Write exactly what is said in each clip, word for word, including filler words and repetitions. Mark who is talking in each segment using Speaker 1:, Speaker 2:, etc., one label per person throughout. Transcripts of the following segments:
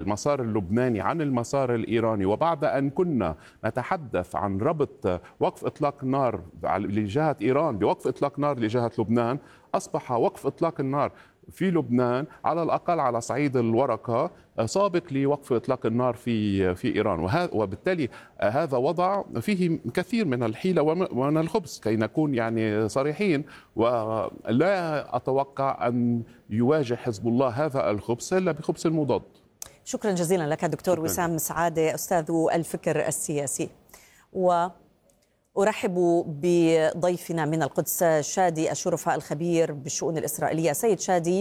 Speaker 1: المسار اللبناني عن المسار الإيراني، وبعد أن كنا نتحدث عن ربط وقف إطلاق النار لجهة إيران بوقف إطلاق نار لجهة لبنان، أصبح وقف إطلاق النار في لبنان على الأقل على صعيد الورقة سابق لوقف إطلاق النار في في إيران، وبالتالي هذا وضع فيه كثير من الحيلة ومن الخبث كي نكون يعني صريحين، ولا أتوقع أن يواجه حزب الله هذا الخبث إلا بخبث مضاد.
Speaker 2: شكرا جزيلا لك دكتور وسام سعادة أستاذ الفكر السياسي. وأرحب بضيفنا من القدس شادي الشرفة الخبير بالشؤون الإسرائيلية. سيد شادي،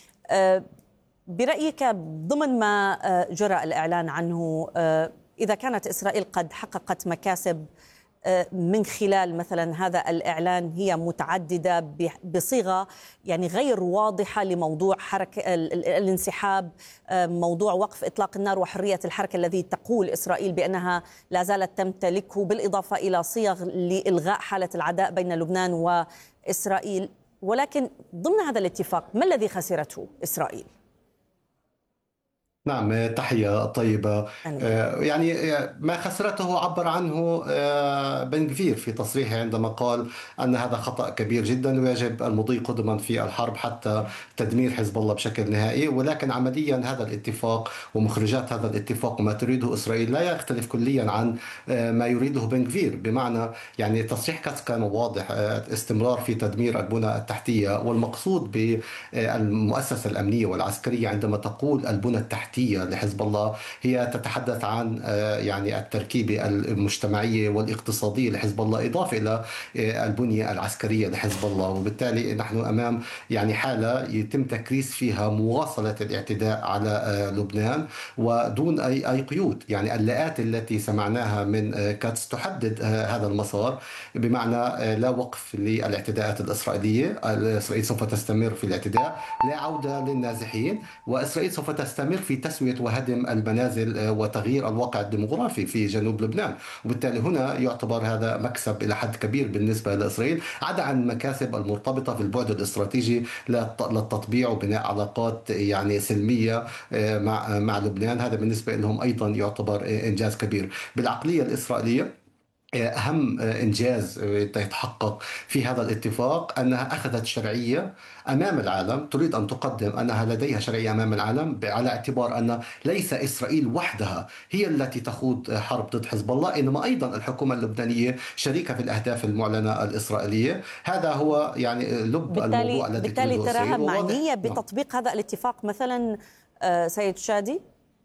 Speaker 2: برأيك ضمن ما جرى الإعلان عنه، إذا كانت إسرائيل قد حققت مكاسب من خلال مثلا هذا الإعلان هي متعددة بصيغة يعني غير واضحة لموضوع حركة الانسحاب، موضوع وقف إطلاق النار وحرية الحركة الذي تقول إسرائيل بأنها لا زالت تمتلكه، بالإضافة إلى صيغ لإلغاء حالة العداء بين لبنان وإسرائيل، ولكن ضمن هذا الاتفاق ما الذي خسرته إسرائيل؟
Speaker 3: نعم، تحية طيبة. آه يعني ما خسرته عبر عنه آه بن غفير في تصريحه عندما قال أن هذا خطأ كبير جدا ويجب المضي قدما في الحرب حتى تدمير حزب الله بشكل نهائي. ولكن عمليا هذا الاتفاق ومخرجات هذا الاتفاق وما تريده إسرائيل لا يختلف كليا عن آه ما يريده بن غفير، بمعنى يعني تصريح كاتس كان واضح، آه استمرار في تدمير البنى التحتية، والمقصود بالمؤسسة الأمنية والعسكرية عندما تقول البنى التحتية لحزب الله هي تتحدث عن يعني التركيبة المجتمعية والاقتصادية لحزب الله إضافة إلى البنية العسكرية لحزب الله. وبالتالي نحن أمام يعني حالة يتم تكريس فيها مواصلة الاعتداء على لبنان ودون أي أي قيود. يعني اللاءات التي سمعناها من كاتس تحدد هذا المسار، بمعنى لا وقف للاعتداءات الإسرائيلية، إسرائيل سوف تستمر في الاعتداء، لا عودة للنازحين، وإسرائيل سوف تستمر في تسوية وهدم المنازل وتغيير الواقع الديمغرافي في جنوب لبنان. وبالتالي هنا يعتبر هذا مكسب إلى حد كبير بالنسبة لإسرائيل، عدا عن المكاسب المرتبطة في البعد الاستراتيجي للتطبيع وبناء علاقات يعني سلمية مع مع لبنان. هذا بالنسبة لهم أيضا يعتبر إنجاز كبير. بالعقلية الإسرائيلية أهم إنجاز يتحقق في هذا الاتفاق أنها أخذت شرعية أمام العالم، تريد أن تقدم أنها لديها شرعية أمام العالم، على اعتبار أن ليس إسرائيل وحدها هي التي تخوض حرب ضد حزب الله، إنما أيضا الحكومة اللبنانية شريكة في الأهداف المعلنة الإسرائيلية. هذا هو يعني لب
Speaker 2: بالتالي
Speaker 3: الموضوع الذي
Speaker 2: بالتالي تراها معنية بتطبيق هذا الاتفاق مثلا سيد شادي؟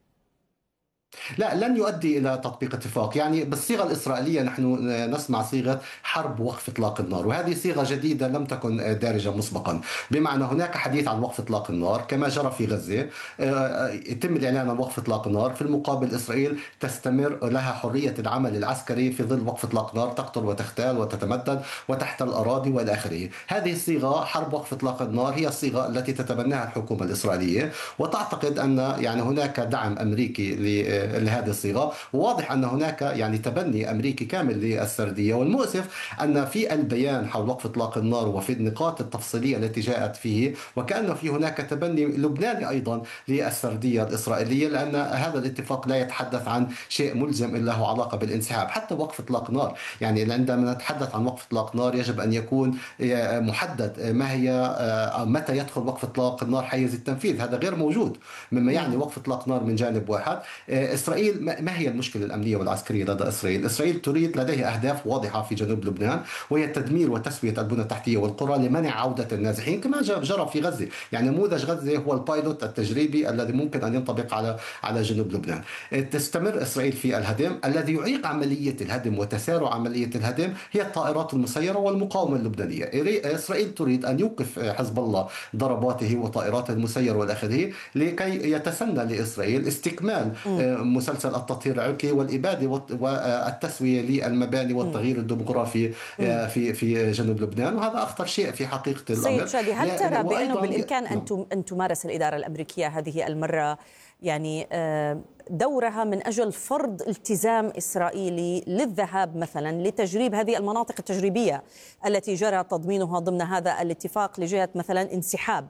Speaker 3: لا، لن يؤدي إلى تطبيق اتفاق. يعني بالصيغة الإسرائيلية نحن نسمع صيغة حرب وقف إطلاق النار، وهذه صيغة جديدة لم تكن دارجة مسبقا، بمعنى هناك حديث عن وقف إطلاق النار كما جرى في غزة، يتم الإعلان عن وقف إطلاق النار، في المقابل إسرائيل تستمر لها حرية العمل العسكري في ظل وقف إطلاق النار، تقتل وتختال وتتمدد وتحتل الأراضي وإلى آخره. هذه الصيغة حرب وقف إطلاق النار هي الصيغة التي تتبناها الحكومة الإسرائيلية، وتعتقد أن يعني هناك دعم أمريكي لهذه الصيغة، وواضح أن هناك يعني تبني أمريكي كامل للسردية. والمؤسف أن في البيان حول وقف إطلاق النار وفي النقاط التفصيلية التي جاءت فيه وكأنه في هناك تبني لبناني أيضا للسردية الإسرائيلية، لأن هذا الاتفاق لا يتحدث عن شيء ملزم إلا له علاقة بالانسحاب. حتى وقف إطلاق نار، يعني عندما نتحدث عن وقف إطلاق نار يجب أن يكون محدد ما هي متى يدخل وقف إطلاق النار حيز التنفيذ، هذا غير موجود، مما يعني وقف إطلاق نار من جانب واحد. إسرائيل ما هي المشكلة الأمنية والعسكرية لدى إسرائيل؟ إسرائيل تريد، لديها أهداف واضحة في جنوب لبنان، وهي تدمير وتسوية البنى التحتية والقرى لمنع عودة النازحين كما جرى في غزة. يعني نموذج غزة هو البايلوت التجريبي الذي ممكن أن ينطبق على على جنوب لبنان. تستمر إسرائيل في الهدم. الذي يعيق عملية الهدم وتسارع عملية الهدم هي الطائرات المسيرة والمقاومة اللبنانية. إسرائيل تريد أن يوقف حزب الله ضرباته وطائراته المسيرة والآخره لكي يتسنى لإسرائيل استكمال مسلسل التطهير العرقي والإبادة والتسوية للمباني والتغيير الديمغرافي في في جنوب لبنان، وهذا أخطر شيء في حقيقة الأمر.
Speaker 2: سيد شادي، هل ترى بأنه بالإمكان أن أن تمارس الإدارة الأمريكية هذه المرة يعني دورها من أجل فرض التزام إسرائيلي للذهاب مثلا لتجريب هذه المناطق التجريبية التي جرى تضمينها ضمن هذا الاتفاق لجهة مثلا انسحاب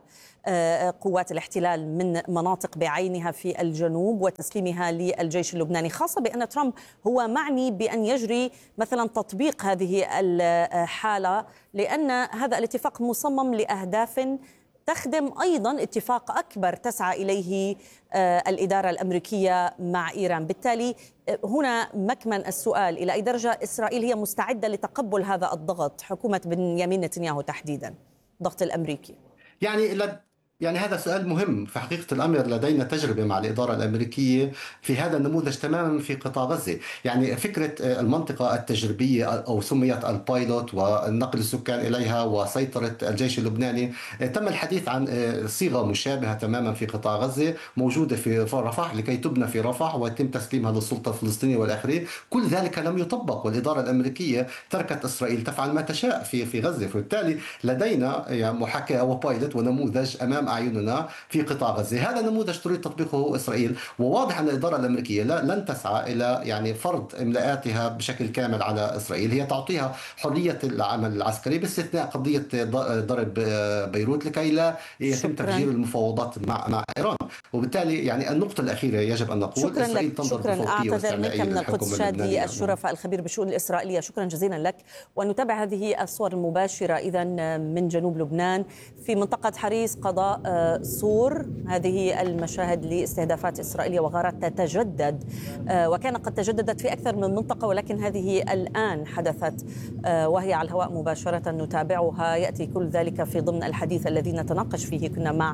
Speaker 2: قوات الاحتلال من مناطق بعينها في الجنوب وتسليمها للجيش اللبناني، خاصة بأن ترامب هو معني بأن يجري مثلا تطبيق هذه الحالة، لأن هذا الاتفاق مصمم لأهداف تخدم أيضا اتفاق أكبر تسعى إليه الإدارة الأمريكية مع إيران. بالتالي هنا مكمن السؤال، إلى أي درجة إسرائيل هي مستعدة لتقبل هذا الضغط، حكومة بنيامين نتنياهو تحديدا، الضغط الأمريكي؟
Speaker 3: يعني يعني هذا سؤال مهم. في حقيقة الأمر لدينا تجربة مع الإدارة الأمريكية في هذا النموذج تماما في قطاع غزة. يعني فكرة المنطقة التجريبية أو سميت البايلوت والنقل السكان إليها وسيطرة الجيش اللبناني، تم الحديث عن صيغة مشابهة تماما في قطاع غزة موجودة في رفح لكي تبنى في رفح ويتم تسليمها للسلطة الفلسطينية والآخرين. كل ذلك لم يطبق، والإدارة الأمريكية تركت إسرائيل تفعل ما تشاء في في غزة. فبالتالي لدينا محاكاة وبايلوت ونموذج أمام أعيننا في قطاع غزة. هذا نموذج تريد تطبيقه إسرائيل، وواضح أن الإدارة الأمريكية لن تسعى إلى يعني فرض إملاءاتها بشكل كامل على إسرائيل. هي تعطيها حرية العمل العسكري باستثناء قضية ضرب بيروت لكي لا يتم تفجير المفاوضات مع مع إيران. وبالتالي يعني النقطة الأخيرة يجب أن نقول
Speaker 2: شكرا لك. شكرا. أعتذر منك من القدس شادي الشرفاء الخبير بالشؤون الإسرائيلية، شكرا جزيلا لك. ونتابع هذه الصور المباشرة إذا من جنوب لبنان في منطقة حريص قضاء صور. هذه المشاهد لاستهدافات إسرائيلية وغارات تتجدد، وكان قد تجددت في أكثر من منطقة، ولكن هذه الآن حدثت وهي على الهواء مباشرة نتابعها. يأتي كل ذلك في ضمن الحديث الذي نتناقش فيه كنا مع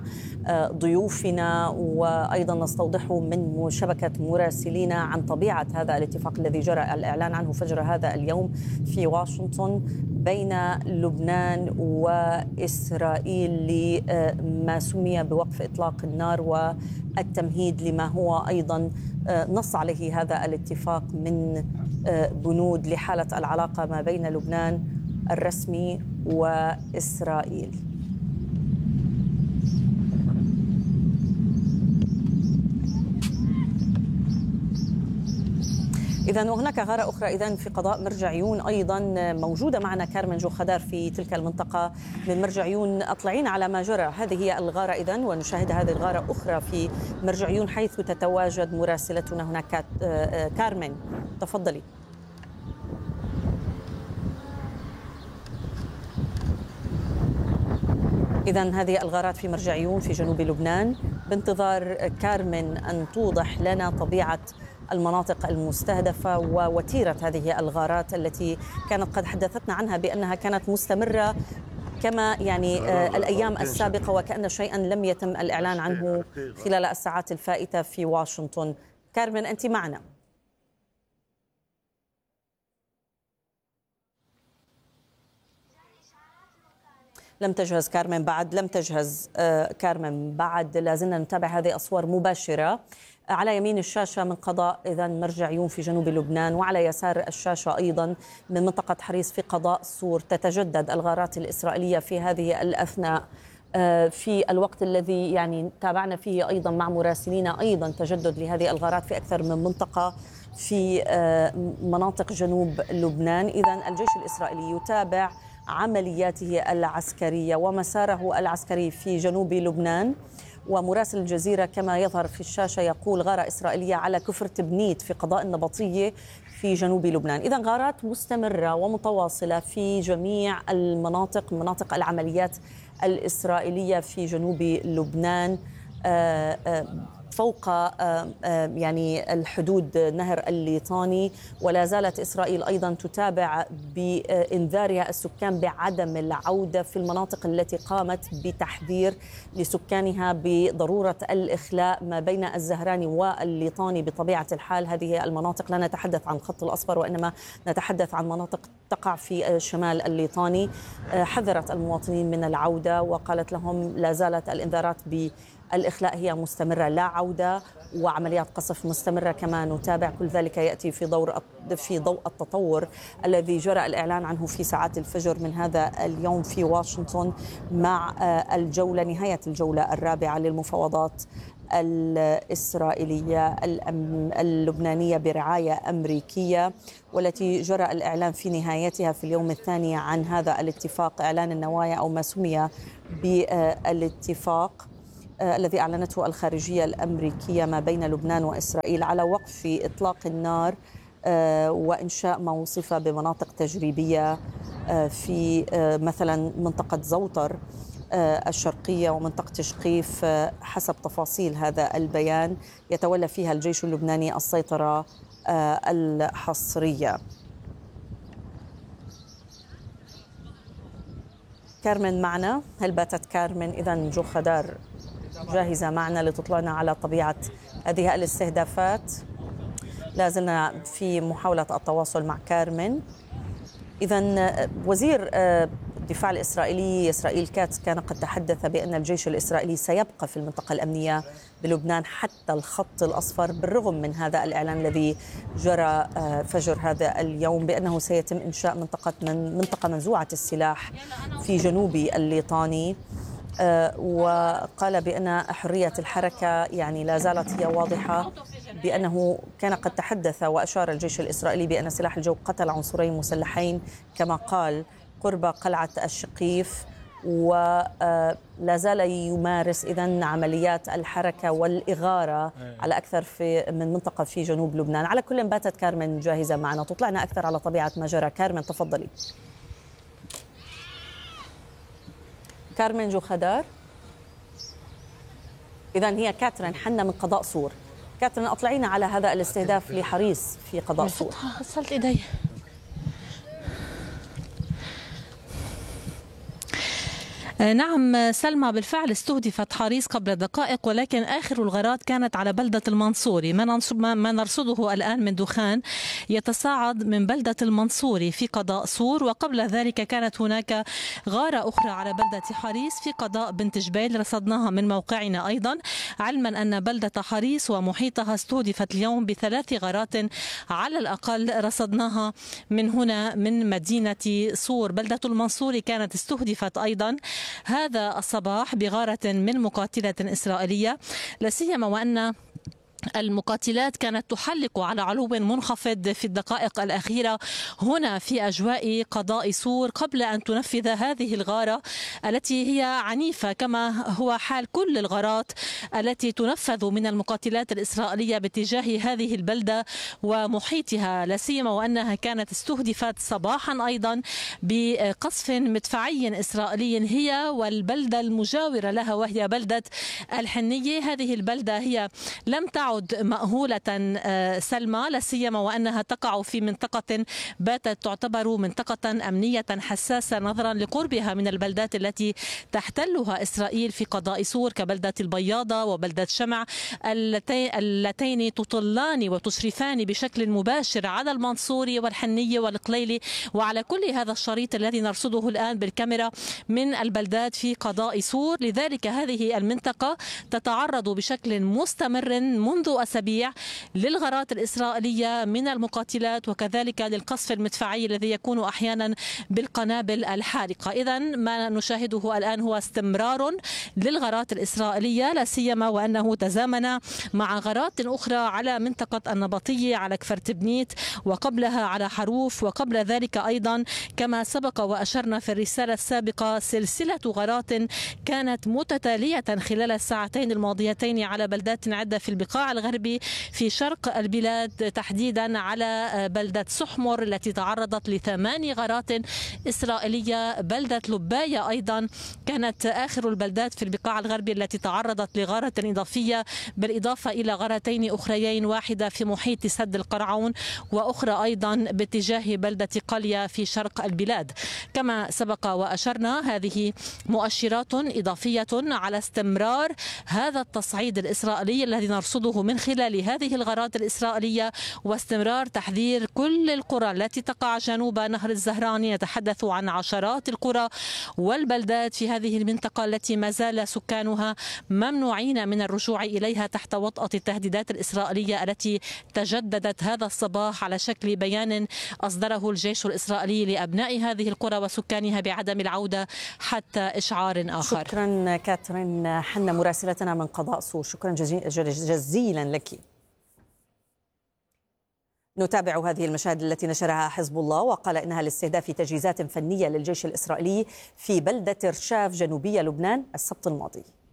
Speaker 2: ضيوفنا، وأيضا نستوضحه من شبكة مراسلينا عن طبيعة هذا الاتفاق الذي جرى الإعلان عنه فجر هذا اليوم في واشنطن بين لبنان وإسرائيل لما سمي بوقف إطلاق النار والتمهيد لما هو أيضا نص عليه هذا الاتفاق من بنود لحالة العلاقة ما بين لبنان الرسمي وإسرائيل. إذن وهناك غارة أخرى إذن في قضاء مرجعيون أيضا موجودة معنا كارمن جو خدار في تلك المنطقة من مرجعيون. أطلعين على ما جرى. هذه هي الغارة إذن، ونشاهد هذه الغارة أخرى في مرجعيون حيث تتواجد مراسلتنا هناك كارمن، تفضلي. إذن هذه الغارات في مرجعيون في جنوب لبنان. بانتظار كارمن أن توضح لنا طبيعة المناطق المستهدفة ووتيرة هذه الغارات التي كانت قد حدثتنا عنها بأنها كانت مستمرة كما يعني الأيام السابقة، وكأن شيئا لم يتم الإعلان عنه خلال الساعات الفائتة في واشنطن. كارمن أنت معنا. لم تجهز كارمن بعد، لم تجهز كارمن بعد. لازلنا نتابع هذه الصور مباشرة. على يمين الشاشة من قضاء إذن مرجعيون في جنوب لبنان، وعلى يسار الشاشة أيضا من منطقة حريص في قضاء صور. تتجدد الغارات الإسرائيلية في هذه الأثناء، في الوقت الذي يعني تابعنا فيه أيضا مع مراسلين أيضا تجدد لهذه الغارات في أكثر من منطقة في مناطق جنوب لبنان. إذن الجيش الإسرائيلي يتابع عملياته العسكرية ومساره العسكري في جنوب لبنان. ومراسل الجزيرة كما يظهر في الشاشة يقول غارة إسرائيلية على كفر تبنيت في قضاء النبطية في جنوب لبنان. إذن غارات مستمرة ومتواصلة في جميع المناطق، مناطق العمليات الإسرائيلية في جنوب لبنان فوق يعني الحدود نهر الليطاني. ولا زالت إسرائيل أيضا تتابع بإنذارها السكان بعدم العودة في المناطق التي قامت بتحذير لسكانها بضرورة الإخلاء ما بين الزهراني والليطاني. بطبيعة الحال هذه المناطق لا نتحدث عن الخط الأصفر، وإنما نتحدث عن مناطق تقع في شمال الليطاني. حذرت المواطنين من العودة وقالت لهم لا زالت الإنذارات ب الإخلاء هي مستمرة، لا عودة، وعمليات قصف مستمرة كما نتابع. كل ذلك يأتي في ضوء في ضوء التطور الذي جرى الإعلان عنه في ساعات الفجر من هذا اليوم في واشنطن مع الجولة نهاية الجولة الرابعة للمفاوضات الإسرائيلية اللبنانية برعاية أمريكية، والتي جرى الإعلان في نهايتها في اليوم الثاني عن هذا الاتفاق، إعلان النوايا أو ما سمي بالاتفاق الذي أعلنته الخارجية الأمريكية ما بين لبنان وإسرائيل على وقف إطلاق النار وإنشاء ما وصف بمناطق تجريبية في مثلا منطقة زوطر الشرقية ومنطقة شقيف حسب تفاصيل هذا البيان، يتولى فيها الجيش اللبناني السيطرة الحصرية. كارمن معنا، هل باتت كارمن إذن جو خدار جاهزة معنا لتطلعنا على طبيعة هذه الاستهدافات؟ لازلنا في محاولة التواصل مع كارمن. إذن وزير الدفاع الإسرائيلي إسرائيل كاتس كان قد تحدث بأن الجيش الإسرائيلي سيبقى في المنطقة الأمنية بلبنان حتى الخط الأصفر، بالرغم من هذا الإعلان الذي جرى فجر هذا اليوم بأنه سيتم إنشاء منطقة من منطقة منزوعة السلاح في جنوب الليطاني. وقال بأن حرية الحركة يعني لا زالت هي واضحة، بأنه كان قد تحدث وأشار الجيش الإسرائيلي بأن سلاح الجو قتل عنصرين مسلحين كما قال قرب قلعة الشقيف، ولا زال يمارس إذن عمليات الحركة والإغارة على أكثر في من منطقة في جنوب لبنان. على كل باتت كارمن جاهزة معنا تطلعنا أكثر على طبيعة ما جرى. كارمن تفضلي. كارمن جو خدار. إذن هي كاترين حنا من قضاء صور. كاترين أطلعينا على هذا الاستهداف لحريص في قضاء صور.
Speaker 4: وصلت إيدي. نعم سلمى، بالفعل استهدفت حريص قبل دقائق، ولكن آخر الغارات كانت على بلدة المنصوري. ما نرصده الآن من دخان يتصاعد من بلدة المنصوري في قضاء صور، وقبل ذلك كانت هناك غارة أخرى على بلدة حريص في قضاء بنت جبيل رصدناها من موقعنا أيضا، علما أن بلدة حريص ومحيطها استهدفت اليوم بثلاث غارات على الأقل رصدناها من هنا من مدينة صور. بلدة المنصوري كانت استهدفت أيضا هذا الصباح بغارة من مقاتلة إسرائيلية، لا سيما وأن المقاتلات كانت تحلق على علو منخفض في الدقائق الأخيرة هنا في أجواء قضاء صور قبل أن تنفذ هذه الغارة التي هي عنيفة كما هو حال كل الغارات التي تنفذ من المقاتلات الإسرائيلية باتجاه هذه البلدة ومحيطها، لا سيما وأنها كانت استهدفت صباحا أيضا بقصف مدفعي إسرائيلي هي والبلدة المجاورة لها وهي بلدة الحنية. هذه البلدة هي لم تعد مأهولة سلمى، لا سيما وأنها تقع في منطقة باتت تعتبر منطقة أمنية حساسة نظرا لقربها من البلدات التي تحتلها إسرائيل في قضاء صور كبلدة البياضة وبلدة شمع اللتين تطلان وتشرفان بشكل مباشر على المنصوري والحنية والقليلي وعلى كل هذا الشريط الذي نرصده الآن بالكاميرا من البلدات في قضاء صور. لذلك هذه المنطقة تتعرض بشكل مستمر منذ أسابيع للغارات الإسرائيلية من المقاتلات وكذلك للقصف المدفعي الذي يكون أحيانا بالقنابل الحارقة. إذا ما نشاهده الآن هو استمرار للغارات الإسرائيلية، لا سيما وأنه تزامن مع غارات أخرى على منطقة النبطية على كفر تبنيت وقبلها على حروف، وقبل ذلك أيضا كما سبق وأشرنا في الرسالة السابقة سلسلة غارات كانت متتالية خلال الساعتين الماضيتين على بلدات عدة في البقاع الغربي في شرق البلاد، تحديدا على بلدة سحمر التي تعرضت لثماني غارات إسرائيلية. بلدة لباية أيضا كانت آخر البلدات في البقاع الغربي التي تعرضت لغارة إضافية، بالإضافة إلى غارتين أخريين، واحدة في محيط سد القرعون وأخرى أيضا باتجاه بلدة قليا في شرق البلاد. كما سبق وأشرنا هذه مؤشرات إضافية على استمرار هذا التصعيد الإسرائيلي الذي نرصده نرصده من خلال هذه الغارات الإسرائيلية واستمرار تحذير كل القرى التي تقع جنوب نهر الزهراني. نتحدث عن عشرات القرى والبلدات في هذه المنطقة التي ما زال سكانها ممنوعين من الرجوع إليها تحت وطأة التهديدات الإسرائيلية التي تجددت هذا الصباح على شكل بيان أصدره الجيش الإسرائيلي لأبناء هذه القرى وسكانها بعدم العودة حتى إشعار آخر.
Speaker 2: شكرا كاترين حنا مراسلتنا من قضاء سور، شكرا جزيلا لك. نتابع هذه المشاهد التي نشرها حزب الله وقال إنها لاستهداف تجهيزات فنية للجيش الإسرائيلي في بلدة رشاف جنوبية لبنان السبت الماضي.